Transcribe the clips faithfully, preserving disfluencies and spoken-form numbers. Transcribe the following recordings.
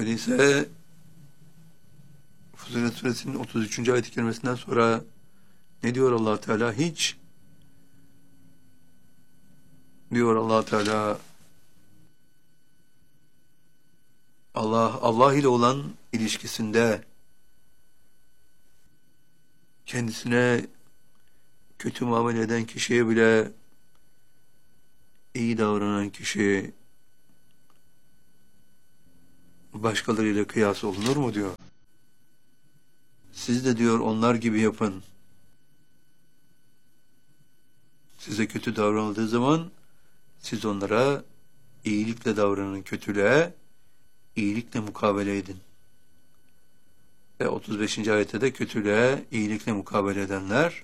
Öyleyse Fussilet Suresinin otuz üçüncü ayet-i kerimesinden sonra ne diyor Allah Teala? Hiç diyor Allah Teala, Allah Allah ile olan ilişkisinde kendisine kötü muamele eden kişiye bile iyi davranan kişi başkalarıyla kıyas olunur mu diyor. Siz de diyor onlar gibi yapın. Size kötü davranıldığı zaman siz onlara iyilikle davranın, kötülüğe iyilikle mukabele edin. Ve otuz beşinci ayette de kötülüğe iyilikle mukabele edenler,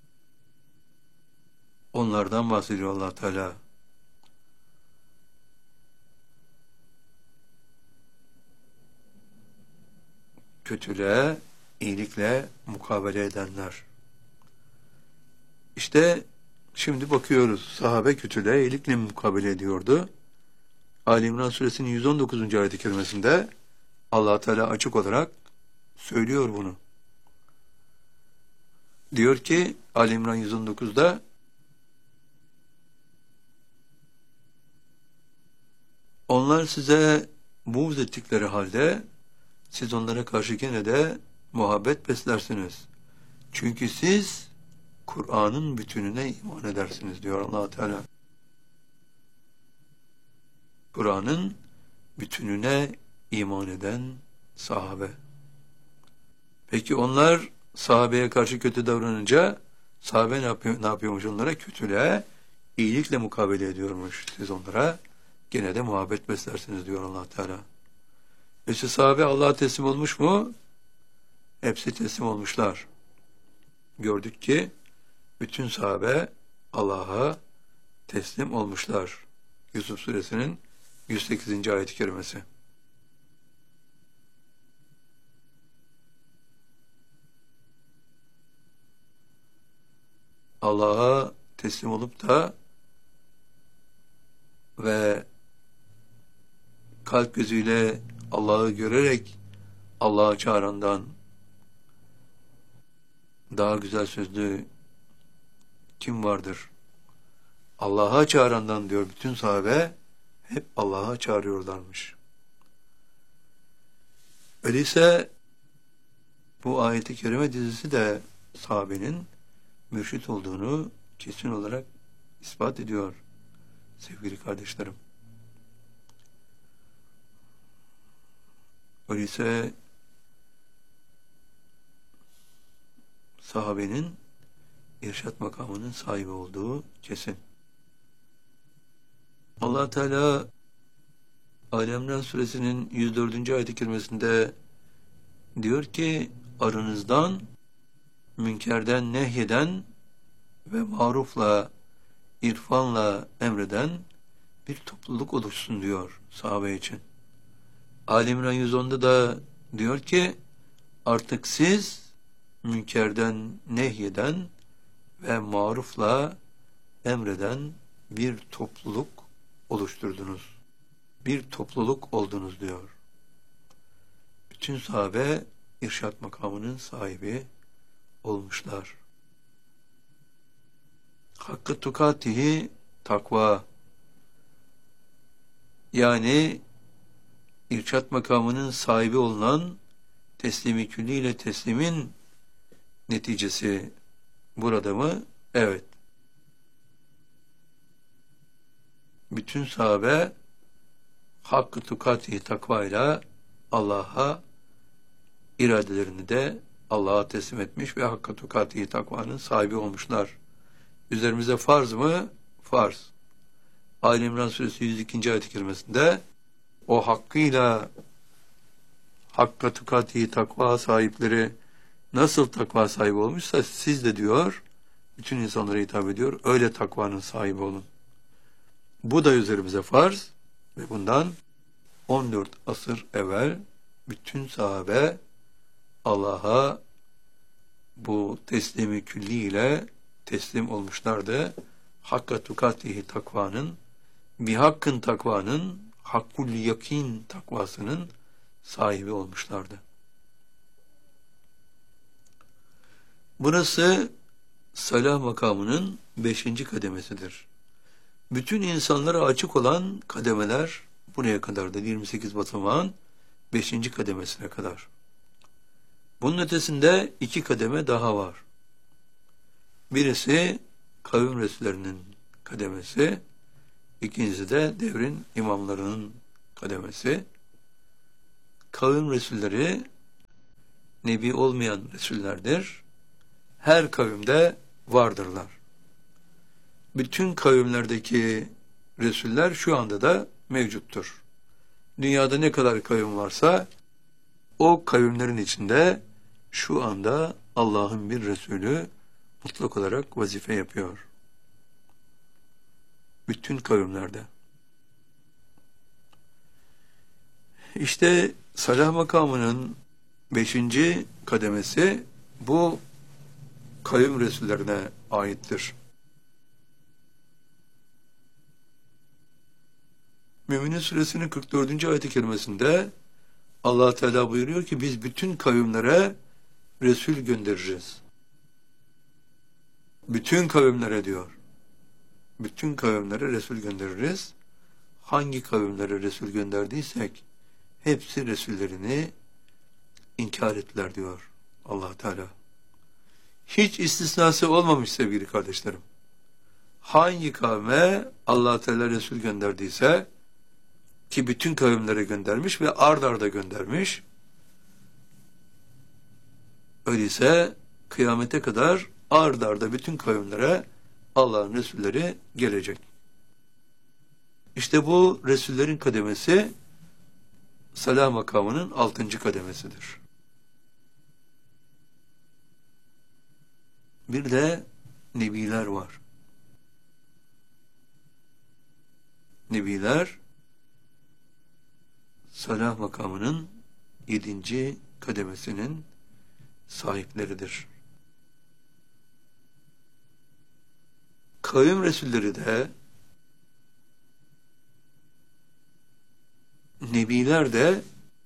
onlardan bahsediyor Allah Teala. Kötülüğe iyilikle mukabele edenler. İşte şimdi bakıyoruz. Sahabe kötülüğe iyilikle mukabele ediyordu. Ali İmran Suresinin yüz on dokuzuncu ayet-i kerimesinde Allah Teala açık olarak söylüyor bunu. Diyor ki Ali İmran yüz on dokuzda onlar size buğz ettikleri halde siz onlara karşı gene de muhabbet beslersiniz. Çünkü siz Kur'an'ın bütününe iman edersiniz diyor Allah Teala. Kur'an'ın bütününe iman eden sahabe. Peki onlar sahabeye karşı kötü davranınca sahabe ne yapıyor, ne yapıyormuş onlara? Kötülüğe iyilikle mukabele ediyormuş. Siz onlara gene de muhabbet beslersiniz diyor Allah Teala. İşte sahabe Allah'a teslim olmuş mu? Hepsi teslim olmuşlar. Gördük ki bütün sahabe Allah'a teslim olmuşlar. Yusuf Suresinin yüz sekizinci ayet-i kerimesi. Allah'a teslim olup da ve kalp gözüyle Allah'ı görerek Allah'a çağırandan daha güzel sözlü kim vardır? Allah'a çağırandan diyor bütün sahabe hep Allah'a çağırıyorlarmış. Öyleyse bu ayet-i kerime dizisi de sahabenin mürşit olduğunu kesin olarak ispat ediyor sevgili kardeşlerim. Öyleyse sahabenin irşat makamının sahibi olduğu kesin. Allah Teala Ali İmran Suresinin yüz dördüncü ayet-i kerimesinde diyor ki aranızdan münkerden nehyeden ve marufla irfanla emreden bir topluluk oluşsun diyor sahabe için. Ali İmran yüz onda da diyor ki artık siz münkerden nehyeden ve marufla emreden bir topluluk oluşturdunuz. Bir topluluk oldunuz diyor. Bütün sahabe irşat makamının sahibi olmuşlar. Hakkı tukatihi takva, yani irşat makamının sahibi olunan teslimi külli ile teslimin neticesi burada mı? Evet. Bütün sahabe hakkı tukatihi takvayla Allah'a iradelerini de Allah'a teslim etmiş ve hakkı tukatihi takvanın sahibi olmuşlar. Üzerimize farz mı? Farz. Ali İmran Suresi yüz ikinci ayet-i kerimesinde o hakkıyla hakka tukatihi takva sahipleri nasıl takva sahibi olmuşsa siz de diyor, bütün insanlara hitap ediyor, öyle takvanın sahibi olun. Bu da üzerimize farz ve bundan on dört asır evvel bütün sahabe Allah'a bu teslimi külli ile teslim olmuşlardı. Hakka tukatihi takvanın, bir hakkın takvanın, hakkul yakin takvasının sahibi olmuşlardı. Burası salah makamının beşinci kademesidir. Bütün insanlara açık olan kademeler buraya kadardır. yirmi sekiz basamağın beşinci kademesine kadar. Bunun ötesinde iki kademe daha var. Birisi kavim resullerinin kademesi, ikincisi de devrin imamlarının kademesi. Kavim resulleri nebi olmayan resullerdir. Her kavimde vardırlar. Bütün kavimlerdeki resuller şu anda da mevcuttur. Dünyada ne kadar kavim varsa o kavimlerin içinde şu anda Allah'ın bir Resulü mutlak olarak vazife yapıyor. Bütün kavimlerde. İşte salah makamının beşinci kademesi bu kavim resullerine aittir. Müminin Suresinin kırk dördüncü ayet-i kerimesinde Allah Teala buyuruyor ki biz bütün kavimlere Resul göndereceğiz. Bütün kavimlere diyor. Bütün kavimlere Resul göndeririz. Hangi kavimlere Resul gönderdiysek hepsi Resullerini inkar ettiler diyor Allah Teala. Hiç istisnası olmamış sevgili kardeşlerim. Hangi kavme Allah Teala Resul gönderdiyse, ki bütün kavimlere göndermiş ve ard arda göndermiş, öyleyse kıyamete kadar ard arda bütün kavimlere Allah'ın Resulleri gelecek. İşte bu Resullerin kademesi salah makamının altıncı kademesidir. Bir de nebiler var. Nebiler salah makamının yedinci kademesinin sahipleridir. Kavim Resulleri de nebiler de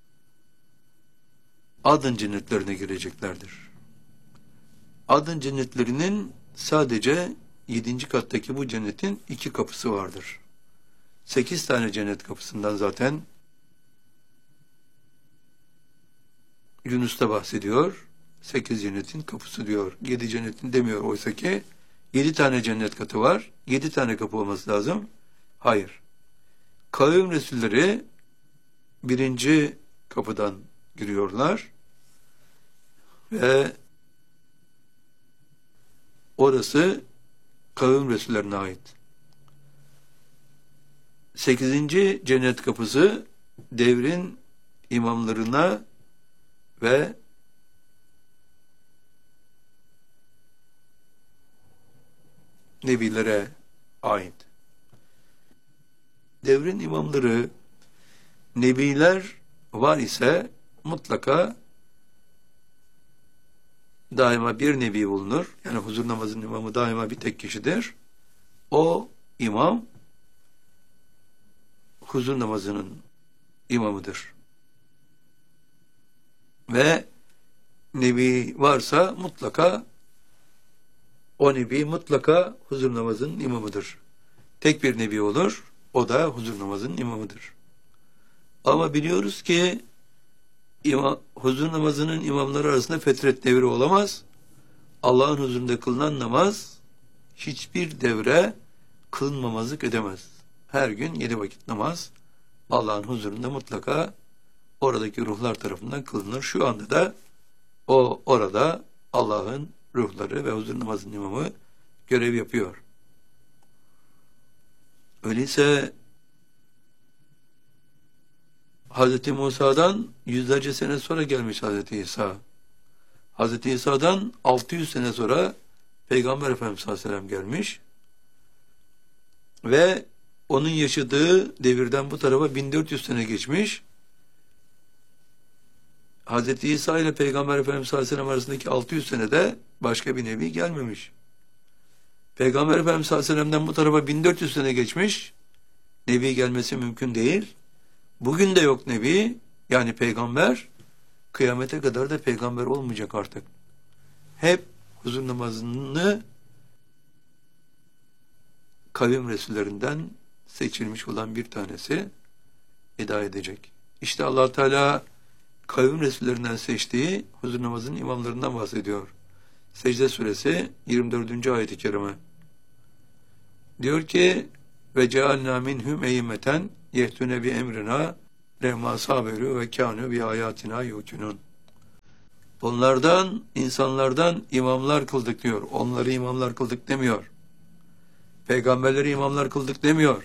adın cennetlerine gireceklerdir. Adın cennetlerinin sadece yedinci kattaki bu cennetin iki kapısı vardır. Sekiz tane cennet kapısından zaten Yunus'ta bahsediyor. Sekiz cennetin kapısı diyor. Yedi cennetin demiyor oysa ki yedi tane cennet katı var. Yedi tane kapı olması lazım. Hayır. Kavim Resulleri birinci kapıdan giriyorlar ve orası kavim Resullerine ait. Sekizinci cennet kapısı devrin imamlarına ve nebilere ait. Devrin imamları, nebiler var ise mutlaka daima bir nebi bulunur. Yani huzur namazının imamı daima bir tek kişidir. O imam huzur namazının imamıdır. Ve nebi varsa mutlaka o nebi mutlaka huzur namazının imamıdır. Tek bir nebi olur, o da huzur namazının imamıdır. Ama biliyoruz ki ima, huzur namazının imamları arasında fetret devri olamaz. Allah'ın huzurunda kılınan namaz hiçbir devre kılınmamazlık edemez. Her gün yedi vakit namaz Allah'ın huzurunda mutlaka oradaki ruhlar tarafından kılınır. Şu anda da o orada Allah'ın ruhları ve huzur namazının imamı görev yapıyor. Öyleyse Hazreti Musa'dan yüzlerce sene sonra gelmiş Hazreti İsa. Hazreti İsa'dan altı yüz sene sonra Peygamber Efendimiz sallallahu aleyhi ve sellem gelmiş ve onun yaşadığı devirden bu tarafa bin dört yüz sene geçmiş. Hazreti İsa ile Peygamber Efendimiz sallallahu aleyhi ve sellem arasındaki altı yüz senede başka bir nebi gelmemiş. Peygamber Efendimiz sallallahu aleyhi ve sellem'den bu tarafa bin dört yüz sene geçmiş. Nebi gelmesi mümkün değil. Bugün de yok nebi. Yani peygamber kıyamete kadar da peygamber olmayacak artık. Hep huzur namazını kavim resullerinden seçilmiş olan bir tanesi eda edecek. İşte Allah Teala kavim resullerinden seçtiği huzur namazının imamlarından bahsediyor. Secde suresi yirmi dördüncü ayet-i kerime. Diyor ki ve cealna minhum eyyimeten yehtune bi emrina lemma saberu ve kânû bi ayatina yukinun. Onlardan, insanlardan imamlar kıldık diyor. Onları imamlar kıldık demiyor. Peygamberleri imamlar kıldık demiyor.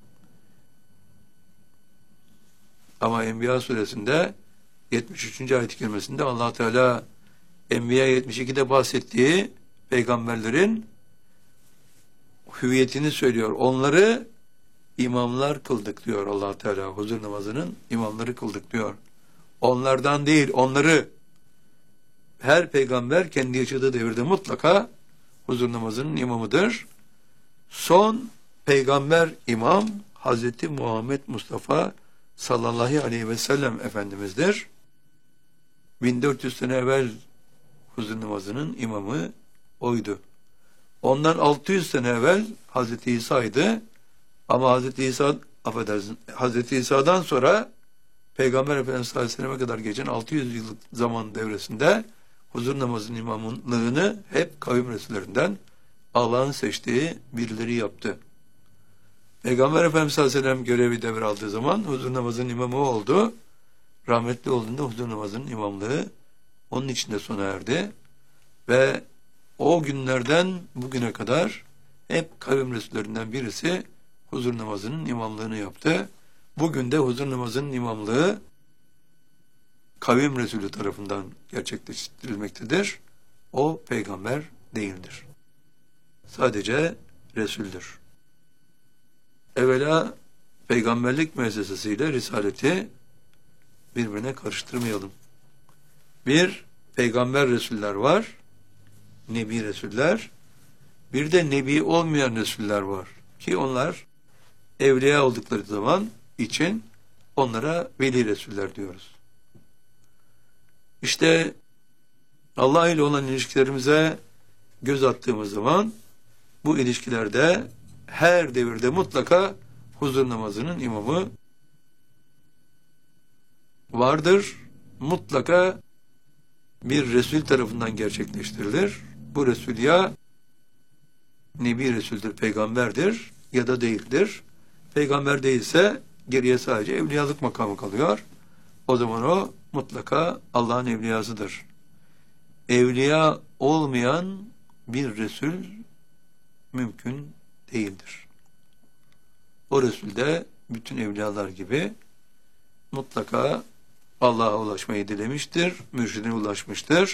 Ama Enbiya suresinde yetmiş üçüncü ayet-i kerimesinde Allah Teala Enbiya yetmiş ikide bahsettiği peygamberlerin hüviyetini söylüyor. Onları imamlar kıldık diyor Allah Teala. Huzur namazının imamları kıldık diyor. Onlardan değil, onları. Her peygamber kendi yaşadığı devirde mutlaka huzur namazının imamıdır. Son peygamber imam Hazreti Muhammed Mustafa sallallahu aleyhi ve sellem Efendimiz'dir. bin dört yüz sene evvel huzur namazının imamı oydu. Ondan altı yüz sene evvel Hazreti İsa'ydı. Ama Hazreti İsa, affedersin, Hazreti İsa'dan sonra Peygamber Efendimiz sallallahu aleyhi ve selleme kadar geçen altı yüz yıllık zaman devresinde huzur namazının imamlığını hep kavim resullerinden Allah'ın seçtiği birileri yaptı. Peygamber Efendimiz sallallahu aleyhi ve sellem görevi devraldığı zaman huzur namazının imamı oldu. Rahmetli olduğunda huzur namazının imamlığı onun içinde sona erdi. Ve o günlerden bugüne kadar hep kavim resullerinden birisi huzur namazının imamlığını yaptı. Bugün de huzur namazının imamlığı kavim Resulü tarafından gerçekleştirilmektedir. O peygamber değildir. Sadece Resul'dür. Evvela peygamberlik müessesesiyle risaleti birbirine karıştırmayalım. Bir, peygamber Resuller var, Nebi Resuller. Bir de Nebi olmayan Resuller var ki onlar evliya oldukları zaman için onlara veli Resuller diyoruz. İşte Allah ile olan ilişkilerimize göz attığımız zaman bu ilişkilerde her devirde mutlaka huzur namazının imamı vardır. Mutlaka bir Resul tarafından gerçekleştirilir. Bu Resul ya Nebi Resul'dür, peygamberdir ya da değildir. Peygamber değilse geriye sadece evliyalık makamı kalıyor. O zaman o mutlaka Allah'ın evliyasıdır. Evliya olmayan bir Resul mümkün değildir. O Resul de bütün evliyalar gibi mutlaka Allah'a ulaşmayı dilemiştir, mürşidine ulaşmıştır.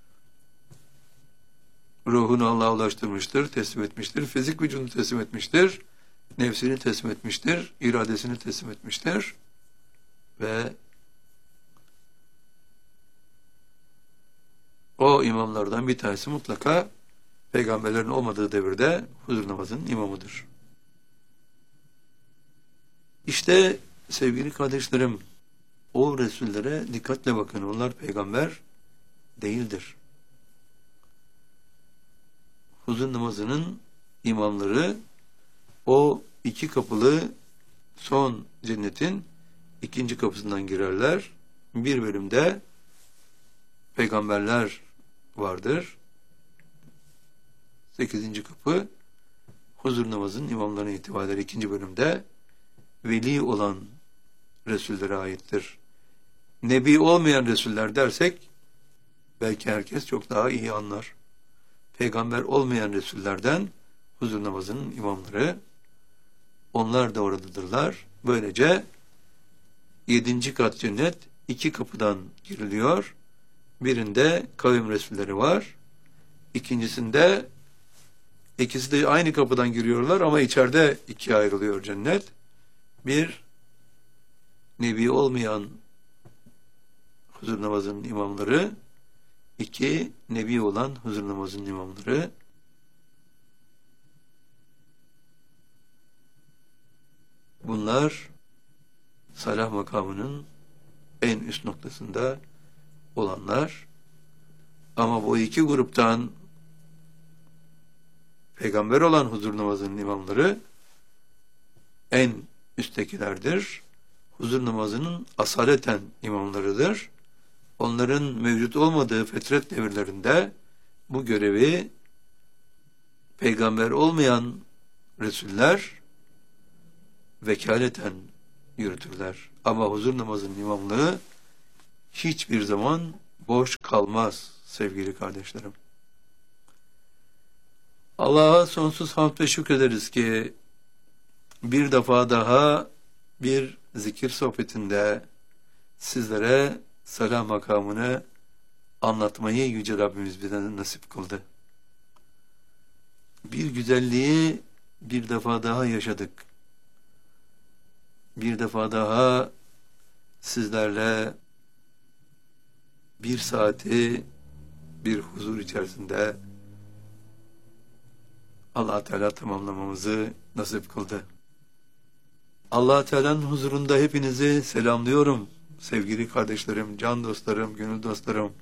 Ruhunu Allah'a ulaştırmıştır, teslim etmiştir, fizik vücudunu teslim etmiştir, nefsini teslim etmiştir, iradesini teslim etmiştir ve o imamlardan bir tanesi mutlaka peygamberlerin olmadığı devirde huzur namazının imamıdır. İşte sevgili kardeşlerim, o Resullere dikkatle bakın. Onlar peygamber değildir. Huzur namazının imamları o iki kapılı son cennetin ikinci kapısından girerler. Bir bölümde peygamberler vardır. Sekizinci kapı huzur namazının imamlarına itibar eder. İkinci bölümde veli olan Resullere aittir. Nebi olmayan Resuller dersek belki herkes çok daha iyi anlar. Peygamber olmayan Resullerden huzur namazının imamları, onlar da oradadırlar. Böylece yedinci kat cennet iki kapıdan giriliyor. Birinde kavim Resulleri var. İkincisinde ikisi de aynı kapıdan giriyorlar ama içeride ikiye ayrılıyor cennet. Bir, Nebi olmayan huzur namazının imamları, iki, Nebi olan huzur namazının imamları. Bunlar salah makamının en üst noktasında olanlar. Ama bu iki gruptan peygamber olan huzur namazının imamları en üsttekilerdir. Huzur namazının asaleten imamlarıdır. Onların mevcut olmadığı fetret devirlerinde bu görevi peygamber olmayan Resuller vekaleten yürütürler. Ama huzur namazının imamlığı hiçbir zaman boş kalmaz sevgili kardeşlerim. Allah'a sonsuz hamd ve şükrederiz ki bir defa daha bir zikir sohbetinde sizlere salah makamını anlatmayı Yüce Rabbimiz bize nasip kıldı. Bir güzelliği bir defa daha yaşadık. Bir defa daha sizlerle bir saati bir huzur içerisinde Allah Teala tamamlamamızı nasip kıldı. Allah Teala'nın huzurunda hepinizi selamlıyorum. Sevgili kardeşlerim, can dostlarım, gönül dostlarım.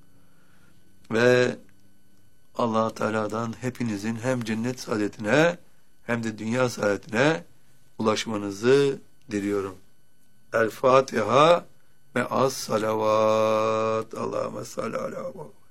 Ve Allah Teala'dan hepinizin hem cennet saadetine hem de dünya saadetine ulaşmanızı diliyorum. El Fatiha ve as salavat. Allahümme salli ala